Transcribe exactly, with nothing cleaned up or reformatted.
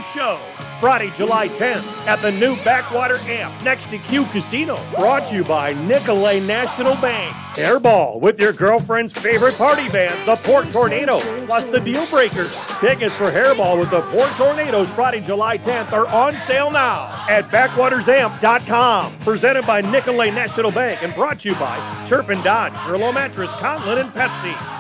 Show. Friday, July tenth at the new Backwater Amp next to Q Casino. Brought to you by Nicolay National Bank. Airball with your girlfriend's favorite party band, the Port Tornadoes, plus the Deal Breakers. Tickets for Hairball with the Port Tornadoes Friday, July tenth are on sale now at backwaters amp dot com. Presented by Nicolay National Bank and brought to you by Turpin Dodge, Turlo Mattress, Conlin, and Pepsi.